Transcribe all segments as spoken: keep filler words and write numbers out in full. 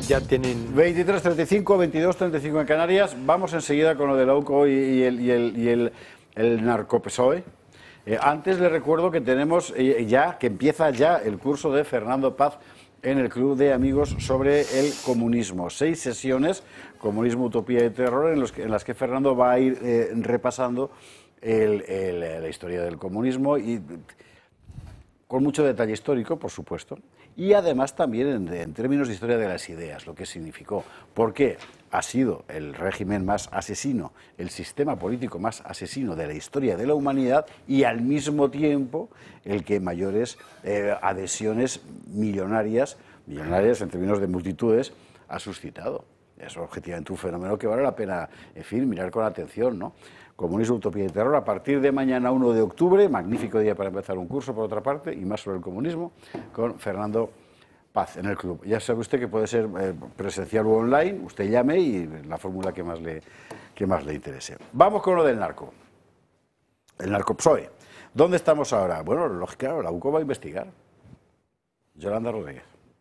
ya tienen... veintitrés treinta y cinco, veintidós treinta y cinco en Canarias. Vamos enseguida con lo de la U C O y, y el, y el, y el, el narco-P S O E. Eh, antes les recuerdo que tenemos eh, ya, que empieza ya el curso de Fernando Paz en el Club de Amigos sobre el comunismo. Seis sesiones, comunismo, utopía y terror, en, los que, en las que Fernando va a ir eh, repasando el, el, la historia del comunismo y con mucho detalle histórico, por supuesto, y además también en, en términos de historia de las ideas, lo que significó, porque ha sido el régimen más asesino, el sistema político más asesino de la historia de la humanidad y al mismo tiempo el que mayores eh, adhesiones millonarias, millonarias en términos de multitudes, ha suscitado. Es objetivamente un fenómeno que vale la pena, en fin, mirar con atención, ¿no? Comunismo, utopía y terror, a partir de mañana uno de octubre, magnífico día para empezar un curso, por otra parte, y más sobre el comunismo, con Fernando Paz en el club. Ya sabe usted que puede ser eh, presencial o online, usted llame y la fórmula que más le, que más le interese. Vamos con lo del narco, el narco-P S O E. ¿Dónde estamos ahora? Bueno, lógica, la U C O va a investigar. Yolanda Rodríguez.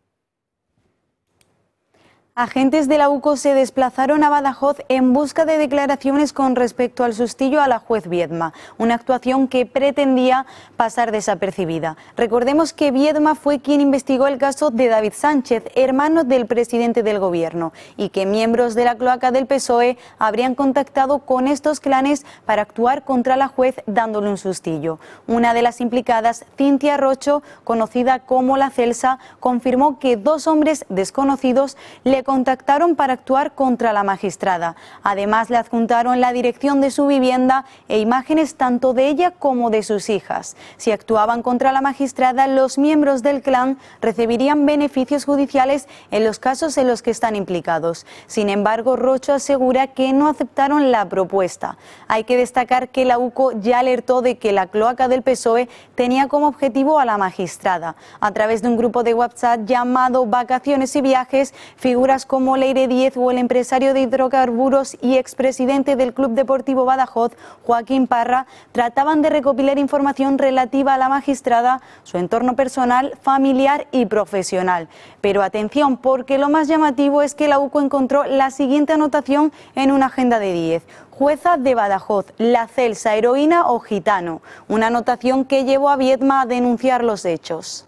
Agentes de la U C O se desplazaron a Badajoz en busca de declaraciones con respecto al sustillo a la juez Viedma, una actuación que pretendía pasar desapercibida. Recordemos que Viedma fue quien investigó el caso de David Sánchez, hermano del presidente del gobierno, y que miembros de la cloaca del P S O E habrían contactado con estos clanes para actuar contra la juez dándole un sustillo. Una de las implicadas, Cintia Rocho, conocida como la Celsa, confirmó que dos hombres desconocidos le contactaron para actuar contra la magistrada. Además, le adjuntaron la dirección de su vivienda e imágenes tanto de ella como de sus hijas. Si actuaban contra la magistrada, los miembros del clan recibirían beneficios judiciales en los casos en los que están implicados. Sin embargo, Rocho asegura que no aceptaron la propuesta. Hay que destacar que la U C O ya alertó de que la cloaca del P S O E tenía como objetivo a la magistrada. A través de un grupo de WhatsApp llamado Vacaciones y Viajes, figuras como Leire Díez o el empresario de hidrocarburos y expresidente del Club Deportivo Badajoz, Joaquín Parra, trataban de recopilar información relativa a la magistrada, su entorno personal, familiar y profesional. Pero atención, porque lo más llamativo es que la U C O encontró la siguiente anotación en una agenda de Díez: jueza de Badajoz, la Celsa, heroína o gitano. Una anotación que llevó a Viedma a denunciar los hechos.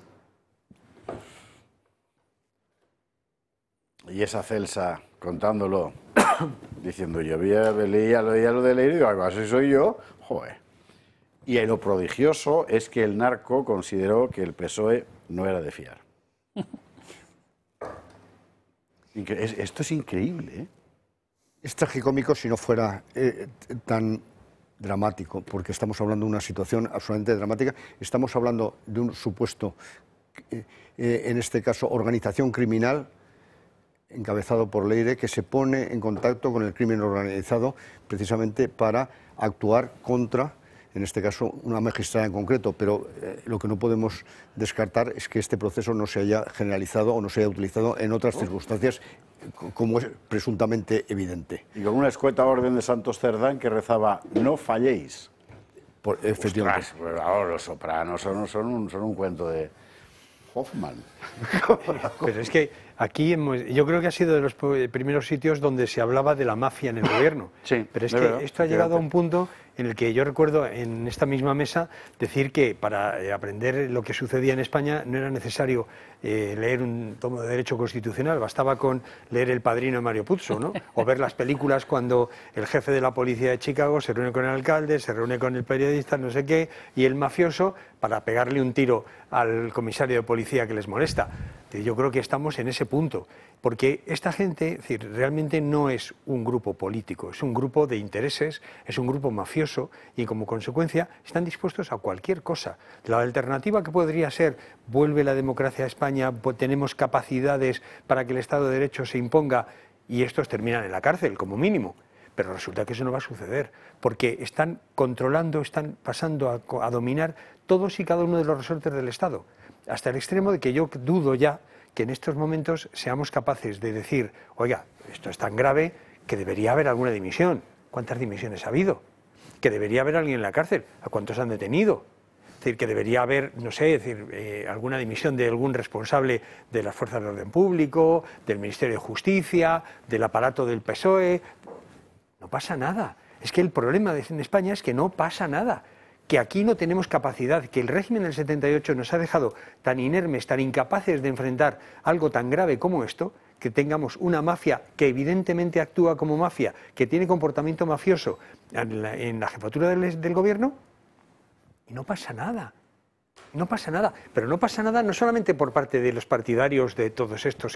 Y esa Celsa contándolo, diciendo yo veía, leía, leía lo de Leire y digo, algo así soy yo, joder. Y lo prodigioso es que el narco consideró que el P S O E no era de fiar. Esto es increíble, ¿eh? Es tragicómico si no fuera eh, tan dramático, porque estamos hablando de una situación absolutamente dramática. Estamos hablando de un supuesto, eh, eh, en este caso, organización criminal, encabezado por Leire, que se pone en contacto con el crimen organizado precisamente para actuar contra, en este caso, una magistrada en concreto, pero eh, lo que no podemos descartar es que este proceso no se haya generalizado o no se haya utilizado en otras circunstancias, como es presuntamente evidente. Y con una escueta orden de Santos Cerdán que rezaba, no falléis. Por, efectivamente. Ostras, pues ahora los Sopranos son, son, un, son un cuento de Hoffman. Pero es que aquí hemos, yo creo que ha sido de los primeros sitios donde se hablaba de la mafia en el gobierno. Sí, pero es de que verdad, esto ha llegado a un punto en el que yo recuerdo en esta misma mesa decir que para eh, aprender lo que sucedía en España no era necesario eh, leer un tomo de Derecho Constitucional, bastaba con leer El Padrino de Mario Puzo, ¿no? O ver las películas cuando el jefe de la policía de Chicago se reúne con el alcalde, se reúne con el periodista, no sé qué, y el mafioso para pegarle un tiro al comisario de policía que les molesta. Yo creo que estamos en ese punto, porque esta gente, es decir, realmente no es un grupo político, es un grupo de intereses, es un grupo mafioso y como consecuencia están dispuestos a cualquier cosa. La alternativa que podría ser, vuelve la democracia a España, tenemos capacidades para que el Estado de Derecho se imponga y estos terminan en la cárcel como mínimo. Pero resulta que eso no va a suceder, porque están controlando, están pasando a, a dominar todos y cada uno de los resortes del Estado, hasta el extremo de que yo dudo ya que en estos momentos seamos capaces de decir, oiga, esto es tan grave que debería haber alguna dimisión. ¿Cuántas dimisiones ha habido? Que debería haber alguien en la cárcel. ¿A cuántos han detenido? Es decir, que debería haber, no sé, es decir, eh, alguna dimisión de algún responsable de las fuerzas de orden público, del Ministerio de Justicia, del aparato del P S O E. No pasa nada. Es que el problema de, en España es que no pasa nada, que aquí no tenemos capacidad, que el régimen del setenta y ocho nos ha dejado tan inermes, tan incapaces de enfrentar algo tan grave como esto, que tengamos una mafia que evidentemente actúa como mafia, que tiene comportamiento mafioso en la, en la jefatura del, del gobierno, y no pasa nada. No pasa nada, pero no pasa nada no solamente por parte de los partidarios de todos estos